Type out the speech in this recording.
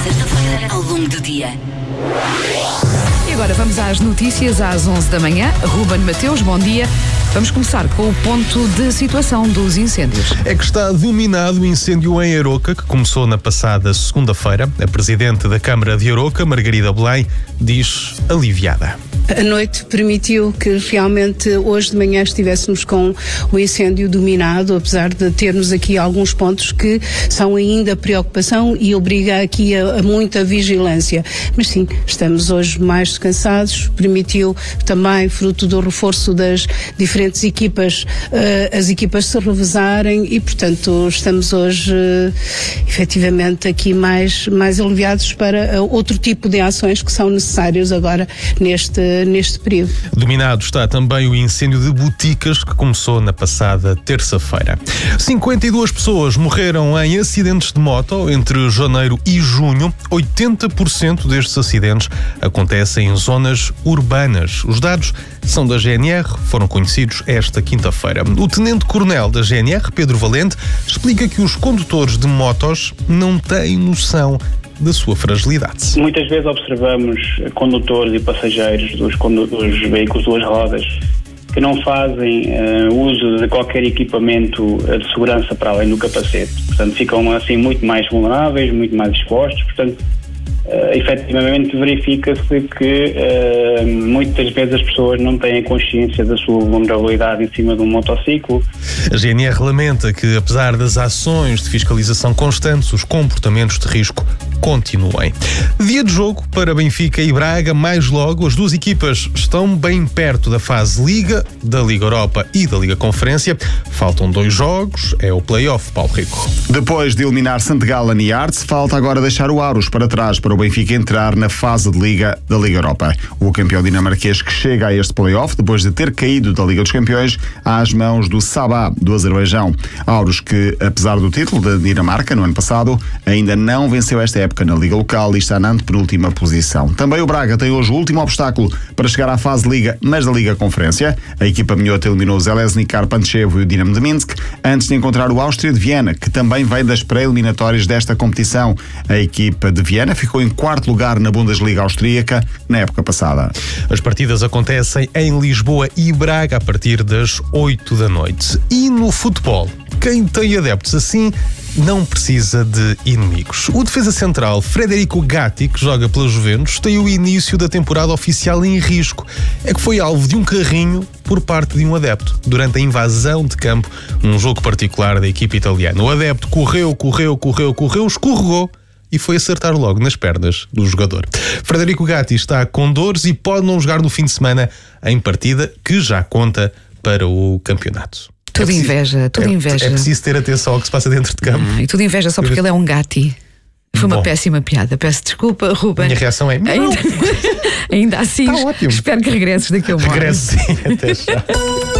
sexta-feira, ao longo do dia. E agora vamos às notícias às 11 da manhã. Ruben Mateus, bom dia. Vamos começar com o ponto de situação dos incêndios. É que está dominado o incêndio em Aroca, que começou na passada segunda-feira. A Presidente da Câmara de Aroca, Margarida Belém, diz aliviada. A noite permitiu que realmente hoje de manhã estivéssemos com o incêndio dominado, apesar de termos aqui alguns pontos que são ainda preocupação e obriga aqui a muita vigilância. Mas sim, estamos hoje mais descansados, permitiu também, fruto do reforço das diferentes equipas, as equipas se revezarem e, portanto, estamos hoje efetivamente aqui mais aliviados para outro tipo de ações que são necessárias agora neste período. Dominado está também o incêndio de Boticas, que começou na passada terça-feira. 52 pessoas morreram em acidentes de moto entre janeiro e junho. 80% destes acidentes acontecem em zonas urbanas. Os dados são da GNR, foram conhecidos esta quinta-feira. O tenente-coronel da GNR, Pedro Valente, explica que os condutores de motos não têm noção da sua fragilidade. Muitas vezes observamos condutores e passageiros dos veículos duas rodas que não fazem uso de qualquer equipamento de segurança para além do capacete. Portanto, ficam assim muito mais vulneráveis, muito mais expostos. Portanto, efetivamente verifica-se que muitas vezes as pessoas não têm consciência da sua vulnerabilidade em cima de um motociclo. A GNR lamenta que, apesar das ações de fiscalização constantes, os comportamentos de risco continuem. Dia de jogo para Benfica e Braga. Mais logo, as duas equipas estão bem perto da fase Liga, da Liga Europa e da Liga Conferência. Faltam 2 jogos, é o play-off, Paulo Rico. Depois de eliminar Sant Gallen e Arts, falta agora deixar o Aros para trás para o Benfica entrar na fase de Liga da Liga Europa. O campeão dinamarquês que chega a este play-off depois de ter caído da Liga dos Campeões às mãos do Sabah, do Azerbaijão. Aros que, apesar do título da Dinamarca no ano passado, ainda não venceu esta época na Liga Local e está na antepenúltima posição. Também o Braga tem hoje o último obstáculo para chegar à fase de Liga, mas da Liga Conferência. A equipa minhota eliminou o Železničar Pančevo e o Dinamo de Minsk antes de encontrar o Áustria de Viena, que também vem das pré-eliminatórias desta competição. A equipa de Viena ficou em 4º lugar na Bundesliga austríaca na época passada. As partidas acontecem em Lisboa e Braga a partir das 8 da noite. E no futebol, quem tem adeptos assim não precisa de inimigos. O defesa central Federico Gatti, que joga pela Juventus, tem o início da temporada oficial em risco. É que foi alvo de um carrinho por parte de um adepto durante a invasão de campo num jogo particular da equipa italiana. O adepto correu, escorregou e foi acertar logo nas pernas do jogador. Federico Gatti está com dores e pode não jogar no fim de semana em partida que já conta para o campeonato. Tudo inveja. É preciso ter atenção ao que se passa dentro de campo. E tudo inveja só porque ele é um Gatti. Foi uma péssima piada. Peço desculpa, Ruben. A minha reação é... Ainda assim, está ótimo. Espero que regresses daqui a uma hora. Regresso sim, até já.